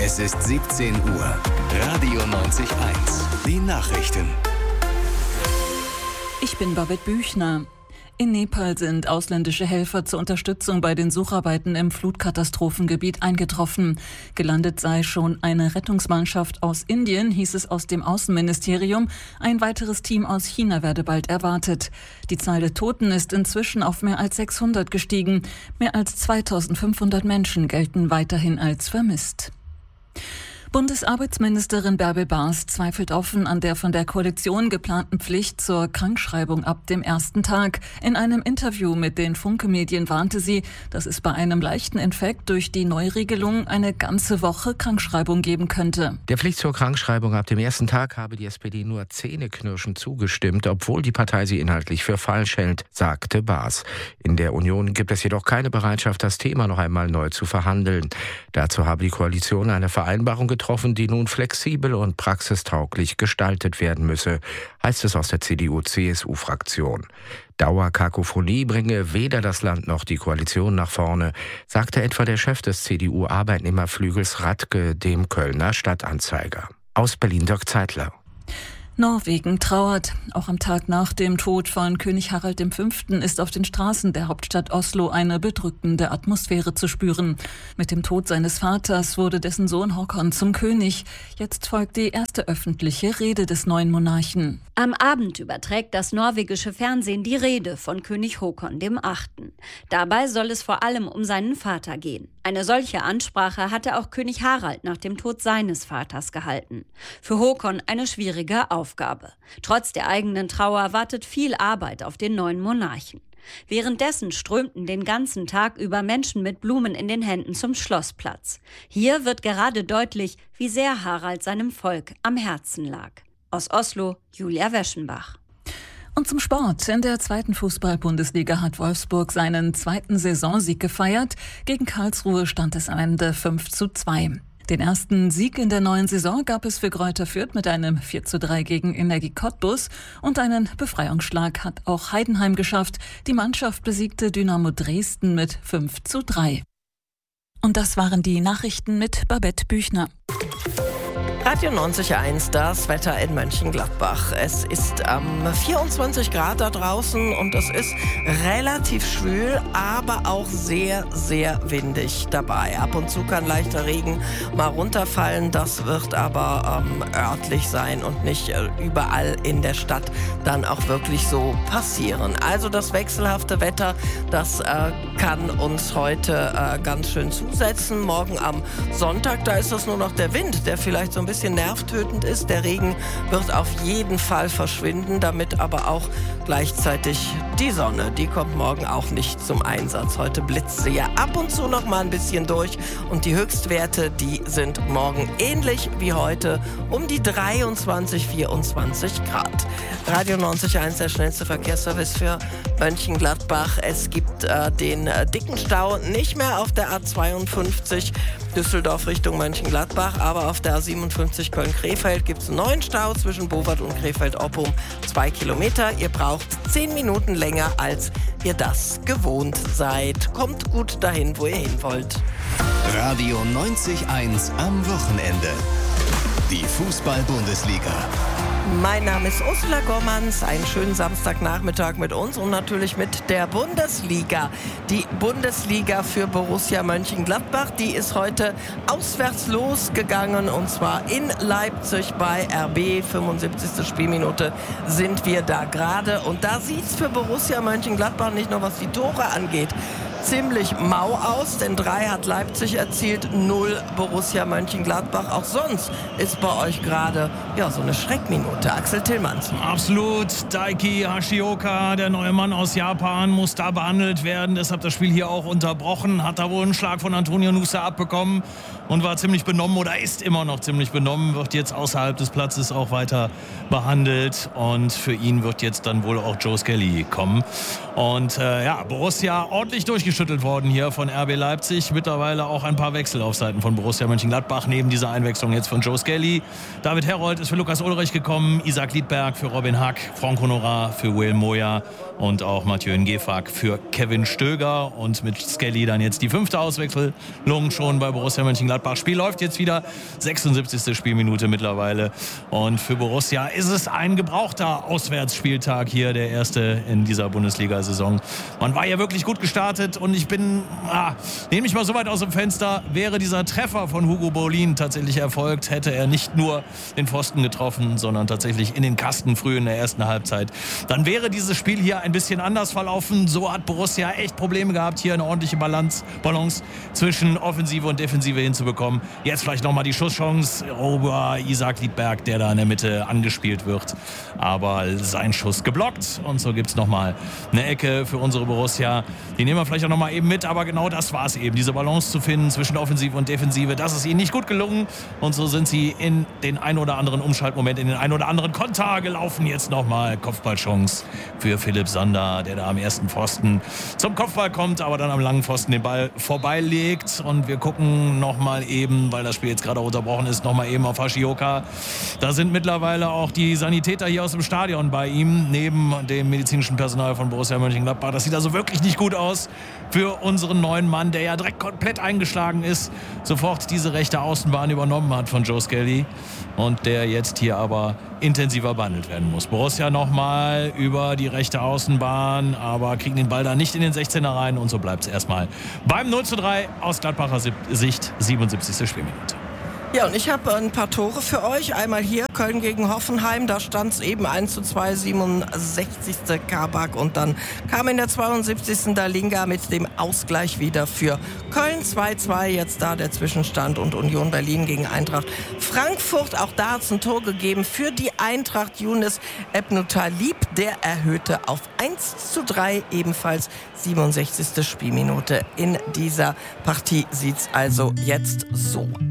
Es ist 17 Uhr. Radio 90.1. Die Nachrichten. Ich bin Babette Büchner. In Nepal sind ausländische Helfer zur Unterstützung bei den Sucharbeiten im Flutkatastrophengebiet eingetroffen. Gelandet sei schon eine Rettungsmannschaft aus Indien, hieß es aus dem Außenministerium. Ein weiteres Team aus China werde bald erwartet. Die Zahl der Toten ist inzwischen auf mehr als 600 gestiegen. Mehr als 2500 Menschen gelten weiterhin als vermisst. Bundesarbeitsministerin Bärbel Baas zweifelt offen an der von der Koalition geplanten Pflicht zur Krankschreibung ab dem ersten Tag. In einem Interview mit den Funke-Medien warnte sie, dass es bei einem leichten Infekt durch die Neuregelung eine ganze Woche Krankschreibung geben könnte. Der Pflicht zur Krankschreibung ab dem ersten Tag habe die SPD nur zähneknirschend zugestimmt, obwohl die Partei sie inhaltlich für falsch hält, sagte Baas. In der Union gibt es jedoch keine Bereitschaft, das Thema noch einmal neu zu verhandeln. Dazu habe die Koalition eine Vereinbarung getroffen, die nun flexibel und praxistauglich gestaltet werden müsse, heißt es aus der CDU-CSU-Fraktion. Dauerkakophonie bringe weder das Land noch die Koalition nach vorne, sagte etwa der Chef des CDU-Arbeitnehmerflügels Radke dem Kölner Stadtanzeiger. Aus Berlin Dirk Zeitler. Norwegen trauert. Auch am Tag nach dem Tod von König Harald V. ist auf den Straßen der Hauptstadt Oslo eine bedrückende Atmosphäre zu spüren. Mit dem Tod seines Vaters wurde dessen Sohn Håkon zum König. Jetzt folgt die erste öffentliche Rede des neuen Monarchen. Am Abend überträgt das norwegische Fernsehen die Rede von König Håkon VIII. Dabei soll es vor allem um seinen Vater gehen. Eine solche Ansprache hatte auch König Harald nach dem Tod seines Vaters gehalten. Für Håkon eine schwierige Aufgabe. Trotz der eigenen Trauer wartet viel Arbeit auf den neuen Monarchen. Währenddessen strömten den ganzen Tag über Menschen mit Blumen in den Händen zum Schlossplatz. Hier wird gerade deutlich, wie sehr Harald seinem Volk am Herzen lag. Aus Oslo, Julia Weschenbach. Und zum Sport. In der zweiten Fußball-Bundesliga hat Wolfsburg seinen zweiten Saisonsieg gefeiert. Gegen Karlsruhe stand es am Ende 5:2. Den ersten Sieg in der neuen Saison gab es für Greuther Fürth mit einem 4:3 gegen Energie Cottbus. Und einen Befreiungsschlag hat auch Heidenheim geschafft. Die Mannschaft besiegte Dynamo Dresden mit 5:3. Und das waren die Nachrichten mit Babette Büchner. Radio 90.1, das Wetter in Mönchengladbach. Es ist 24 Grad da draußen und es ist relativ schwül, aber auch sehr, sehr windig dabei. Ab und zu kann leichter Regen mal runterfallen, das wird aber örtlich sein und nicht überall in der Stadt dann auch wirklich so passieren. Also das wechselhafte Wetter, das kann uns heute ganz schön zusetzen. Morgen am Sonntag, da ist das nur noch der Wind, der vielleicht so ein bisschen nervtötend ist. Der Regen wird auf jeden Fall verschwinden, damit aber auch gleichzeitig die Sonne, die kommt morgen auch nicht zum Einsatz. Heute blitzt sie ja ab und zu noch mal ein bisschen durch und die Höchstwerte, die sind morgen ähnlich wie heute um die 23, 24 Grad. Radio 90.1, der schnellste Verkehrsservice für Mönchengladbach. Es gibt den dicken Stau nicht mehr auf der A52 Düsseldorf Richtung Mönchengladbach, aber auf der A57 Köln-Krefeld gibt es einen neuen Stau zwischen Bowart und Krefeld-Oppum. 2 Kilometer. Ihr braucht 10 Minuten länger, als ihr das gewohnt seid. Kommt gut dahin, wo ihr hin wollt. Radio 90.1 am Wochenende. Die Fußball-Bundesliga. Mein Name ist Ursula Gormanns. Einen schönen Samstagnachmittag mit uns und natürlich mit der Bundesliga. Die Bundesliga für Borussia Mönchengladbach, die ist heute auswärts losgegangen und zwar in Leipzig bei RB. 75. Spielminute sind wir da gerade und da sieht es für Borussia Mönchengladbach nicht nur was die Tore angeht ziemlich mau aus, denn 3 hat Leipzig erzielt, 0 Borussia Mönchengladbach. Auch sonst ist bei euch gerade so eine Schreckminute. Axel Tillmanns. Absolut. Daiki Hashioka, der neue Mann aus Japan, muss da behandelt werden. Deshalb das Spiel hier auch unterbrochen. Hat da wohl einen Schlag von Antonio Nusa abbekommen und war ziemlich benommen oder ist immer noch ziemlich benommen. Wird jetzt außerhalb des Platzes auch weiter behandelt. Und für ihn wird jetzt dann wohl auch Joe Skelly kommen. Und Borussia ordentlich durchgespielt wachgerüttelt worden hier von RB Leipzig. Mittlerweile auch ein paar Wechsel auf Seiten von Borussia Mönchengladbach. Neben dieser Einwechslung jetzt von Joe Skelly. David Herold ist für Lukas Ullrich gekommen. Isaac Liedberg für Robin Hack. Franck Honorat für Will Moya. Und auch Mathieu Ngefak für Kevin Stöger. Und mit Skelly dann jetzt die 5. Auswechslung schon bei Borussia Mönchengladbach. Spiel läuft jetzt wieder. 76. Spielminute mittlerweile. Und für Borussia ist es ein gebrauchter Auswärtsspieltag hier, der erste in dieser Bundesliga-Saison. Man war ja wirklich gut gestartet und ich nehme mich mal so weit aus dem Fenster, wäre dieser Treffer von Hugo Bolin tatsächlich erfolgt, hätte er nicht nur den Pfosten getroffen, sondern tatsächlich in den Kasten früh in der ersten Halbzeit. Dann wäre dieses Spiel hier ein bisschen anders verlaufen. So hat Borussia echt Probleme gehabt, hier eine ordentliche Balance zwischen Offensive und Defensive hinzubekommen. Jetzt vielleicht nochmal die Schusschance über Isaac Liedberg, der da in der Mitte angespielt wird. Aber sein Schuss geblockt und so gibt es nochmal eine Ecke für unsere Borussia. Die nehmen wir vielleicht auch nochmal eben mit, aber genau das war es eben, diese Balance zu finden zwischen Offensive und Defensive. Das ist ihnen nicht gut gelungen und so sind sie in den ein oder anderen Umschaltmoment, in den ein oder anderen Konter gelaufen. Jetzt nochmal Kopfballchance für Philipp Sander, der da am ersten Pfosten zum Kopfball kommt, aber dann am langen Pfosten den Ball vorbeilegt. Und wir gucken nochmal eben, weil das Spiel jetzt gerade unterbrochen ist, nochmal eben auf Hashioka. Da sind mittlerweile auch die Sanitäter hier aus dem Stadion bei ihm, neben dem medizinischen Personal von Borussia Mönchengladbach. Das sieht also wirklich nicht gut aus für unseren neuen Mann, der ja direkt komplett eingeschlagen ist, sofort diese rechte Außenbahn übernommen hat von Joe Skelly und der jetzt hier aber intensiver behandelt werden muss. Borussia nochmal über die rechte Außenbahn, aber kriegen den Ball da nicht in den 16er rein und so bleibt es erstmal beim 0:3 aus Gladbacher Sicht, 77. Spielminute. Ja, und ich habe ein paar Tore für euch. Einmal hier Köln gegen Hoffenheim, da stand es eben 1:2, 67. Kabak und dann kam in der 72. Dalinga mit dem Ausgleich wieder für Köln, 2:2 jetzt da der Zwischenstand und Union Berlin gegen Eintracht Frankfurt. Auch da hat es ein Tor gegeben für die Eintracht. Younes Ebnou-Talib, der erhöhte auf 1:3, ebenfalls 67. Spielminute in dieser Partie sieht's also jetzt so